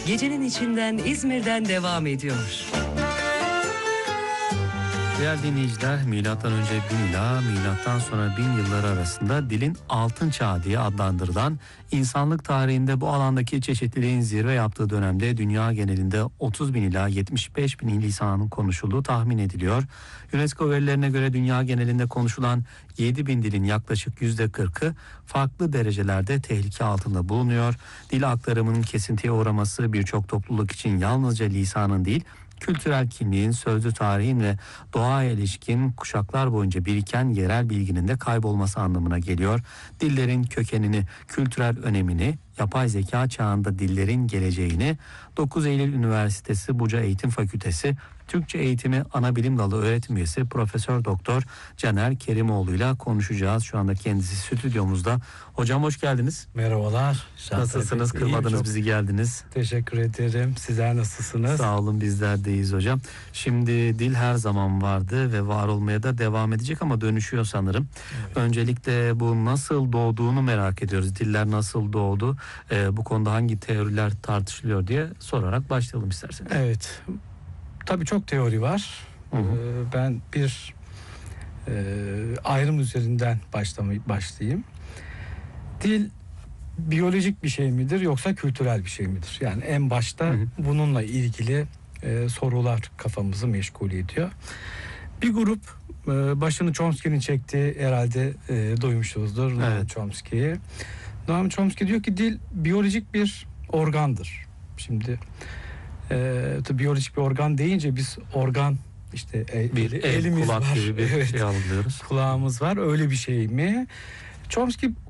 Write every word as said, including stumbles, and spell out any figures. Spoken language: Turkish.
Gecenin içinden İzmir'den devam ediyor. Değerli dinleyiciler, milattan önce bin ila milattan sonra bin yılları arasında dilin altın çağı diye adlandırılan, insanlık tarihinde bu alandaki çeşitliliğin zirve yaptığı dönemde dünya genelinde otuz bin ila yetmiş beş bin lisanın konuşulduğu tahmin ediliyor. UNESCO verilerine göre dünya genelinde konuşulan yedi bin dilin yaklaşık yüzde kırkı farklı derecelerde tehlike altında bulunuyor. Dil aktarımının kesintiye uğraması birçok topluluk için yalnızca lisanın değil, kültürel kimliğin, sözlü tarihin ve doğaya ilişkin kuşaklar boyunca biriken yerel bilginin de kaybolması anlamına geliyor. Dillerin kökenini, kültürel önemini, yapay zeka çağında dillerin geleceğini dokuz Eylül Üniversitesi Buca Eğitim Fakültesi Türkçe Eğitimi Anabilim Dalı Öğretim Üyesi Profesör Doktor Caner Kerimoğlu ile konuşacağız. Şu anda kendisi stüdyomuzda. Hocam hoş geldiniz. Merhabalar. Nasılsınız? Kırmadınız bizi, geldiniz. Teşekkür ederim. Sizler nasılsınız? Sağ olun, bizler deyiz hocam. Şimdi dil her zaman vardı ve var olmaya da devam edecek ama dönüşüyor sanırım. Evet. Öncelikle bu nasıl doğduğunu merak ediyoruz. Diller nasıl doğdu? Ee, bu konuda hangi teoriler tartışılıyor diye sorarak başlayalım isterseniz. Evet. Tabii çok teori var. Hı hı. Ee, ben bir e, ayrım üzerinden başlamayı başlayayım. Dil biyolojik bir şey midir yoksa kültürel bir şey midir? Yani en başta hı hı. bununla ilgili e, sorular kafamızı meşgul ediyor. Bir grup e, başını Chomsky'nin çektiği, herhalde e, duymuşuzdur, evet. Noam Chomsky'yi. Noam Chomsky diyor ki dil biyolojik bir organdır. Şimdi e, biyolojik bir organ deyince biz organ işte e, bir el, elimiz kulak var, gibi bir evet. şey algılıyoruz. Kulağımız var, öyle bir şey mi? Chomsky